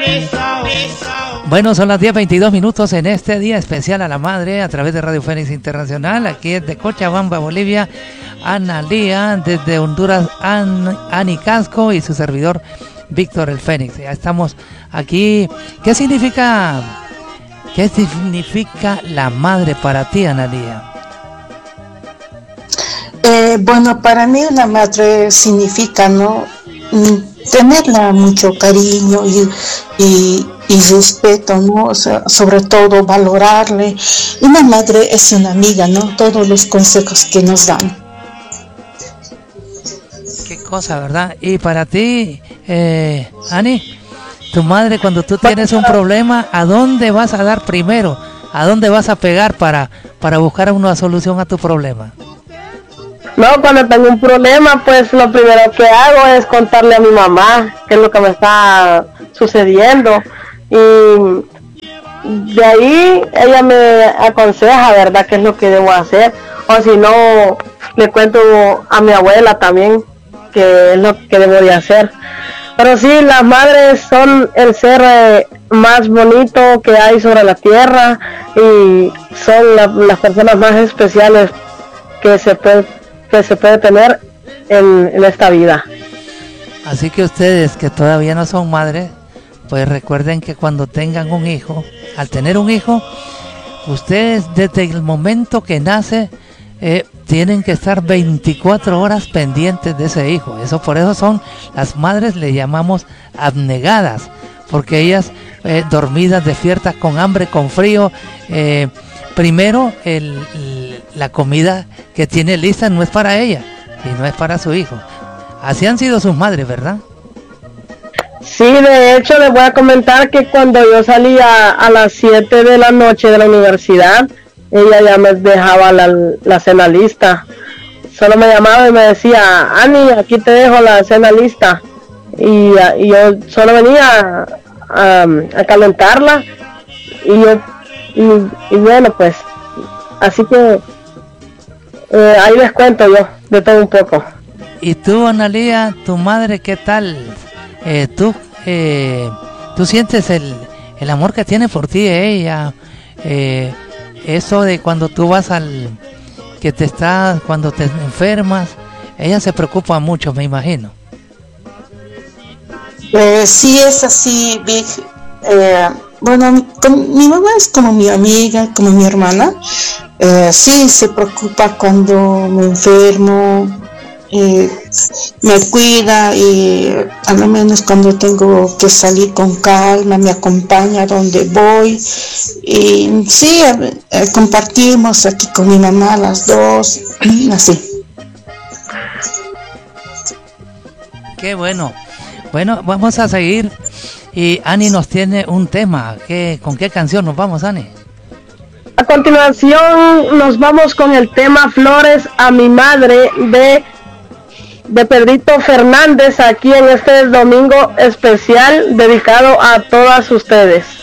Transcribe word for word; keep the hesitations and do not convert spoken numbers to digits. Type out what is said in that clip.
Bueno, son las diez veintidós minutos en este día especial a la madre a través de Radio Fénix Internacional. Aquí es de Cochabamba, Bolivia, Analía, desde Honduras, An, Ani Casco y su servidor Víctor el Fénix. Ya estamos aquí. ¿Qué significa, qué significa la madre para ti, Analía? Eh, bueno, para mí una madre significa, ¿no? Tenerla mucho cariño y, y, y respeto, ¿no? O sea, sobre todo valorarle. Una madre es una amiga, ¿no? Todos los consejos que nos dan. Qué cosa, ¿verdad? Y para ti, eh, Ani, tu madre, cuando tú tienes un problema, ¿a dónde vas a dar primero? ¿A dónde vas a pegar para, para buscar una solución a tu problema? No, cuando tengo un problema, pues lo primero que hago es contarle a mi mamá qué es lo que me está sucediendo. Y de ahí ella me aconseja, ¿verdad?, qué es lo que debo hacer. O si no, le cuento a mi abuela también qué es lo que debo de hacer. Pero sí, las madres son el ser eh, más bonito que hay sobre la tierra y son la, las personas más especiales que se pueden que se puede tener en, en esta vida. Así que ustedes que todavía no son madres, pues recuerden que cuando tengan un hijo, al tener un hijo, ustedes desde el momento que nace eh, tienen que estar veinticuatro horas pendientes de ese hijo. Eso por eso son las madres, le llamamos abnegadas, porque ellas eh, dormidas, despiertas, con hambre, con frío, eh, primero el, el, la comida que tiene lista no es para ella, sino es para su hijo. Así han sido sus madres, ¿verdad? Sí, de hecho les voy a comentar que cuando yo salía a las siete de la noche de la universidad, ella ya me dejaba la, la cena lista. Solo me llamaba y me decía, Ani, aquí te dejo la cena lista. Y, y yo solo venía a, a calentarla y yo Y, y bueno, pues, así que eh, ahí les cuento yo de todo un poco. Y tú, Analía, tu madre, ¿qué tal? Eh, tú, eh, tú sientes el, el amor que tiene por ti ella, eh, eso de cuando tú vas al, que te estás, cuando te enfermas, ella se preocupa mucho, me imagino. Eh, sí, es así, Vic. Eh, Bueno, con, mi mamá es como mi amiga, como mi hermana. Eh, sí, se preocupa cuando me enfermo, eh, me cuida y a lo menos cuando tengo que salir con calma, me acompaña donde voy. Y sí, eh, compartimos aquí con mi mamá las dos, así. Qué bueno. Bueno, vamos a seguir. Y Ani nos tiene un tema. ¿Qué, ¿Con qué canción nos vamos, Ani? A continuación nos vamos con el tema Flores a mi madre de, de Pedrito Fernández, aquí en este domingo especial dedicado a todas ustedes.